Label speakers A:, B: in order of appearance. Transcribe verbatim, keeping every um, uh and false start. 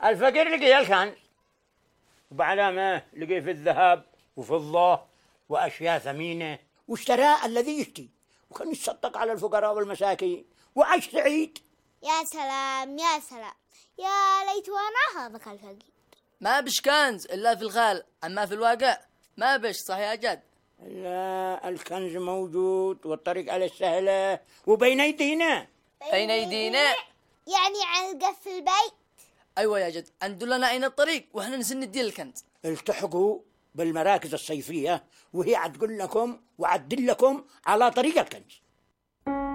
A: الفقير لقي الكنز، وبعدها ما لقي في الذهب وفضة وأشياء ثمينة، واشتراه الذي يشتي، وكان يتصدق على الفقراء والمساكين وعاش سعيد.
B: يا سلام يا سلام، يا ليت وانا هذاك الفقير.
C: ما بش كنز إلا في الخال، أما في الواقع ما بش، صح يا جد؟
A: لا، الكنز موجود والطريق على السهلة وبين أيدينا.
C: بين أيدينا
B: يعني علقة في البيت.
C: أيوة يا جد، أندلنا أين الطريق وإحنا نسن ندي الكنز.
A: التحقوا بالمراكز الصيفية وهي عتقول لكم وعدل لكم على طريق الكنز.